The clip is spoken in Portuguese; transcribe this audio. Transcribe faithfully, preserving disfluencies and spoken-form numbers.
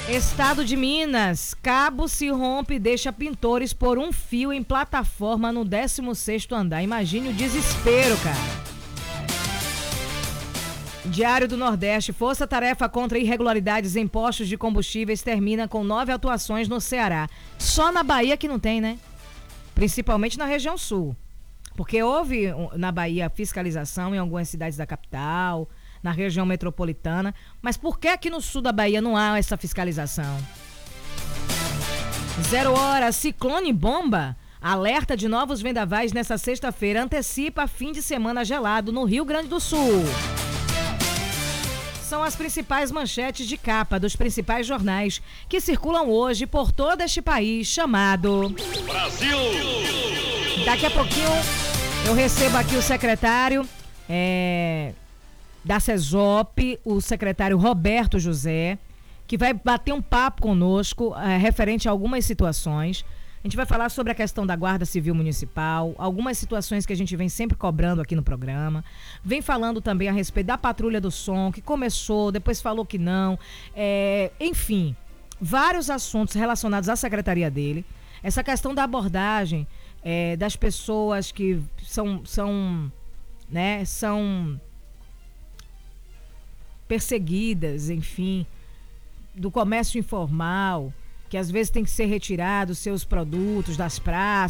Estado de Minas, cabo se rompe e deixa pintores por um fio em plataforma no décimo sexto andar. Imagine o desespero, cara. Diário do Nordeste, força-tarefa contra irregularidades em postos de combustíveis termina com nove atuações no Ceará. Só na Bahia que não tem, né? Principalmente na região sul. Porque houve na Bahia fiscalização em algumas cidades da capital, na região metropolitana, mas por que aqui no sul da Bahia não há essa fiscalização? Zero hora, ciclone bomba, alerta de novos vendavais nesta sexta-feira, antecipa fim de semana gelado no Rio Grande do Sul. São as principais manchetes de capa dos principais jornais que circulam hoje por todo este país chamado Brasil! Daqui a pouquinho eu recebo aqui o secretário é, da CESOP, o secretário Roberto José, que vai bater um papo conosco é, referente a algumas situações. A gente vai falar sobre a questão da Guarda Civil Municipal, algumas situações que a gente vem sempre cobrando aqui no programa. Vem falando também a respeito da Patrulha do Som, que começou, depois falou que não. É, enfim, vários assuntos relacionados à secretaria dele. Essa questão da abordagem é, das pessoas que são, são, né, são perseguidas, enfim, do comércio informal, que às vezes tem que ser retirado seus produtos das praças.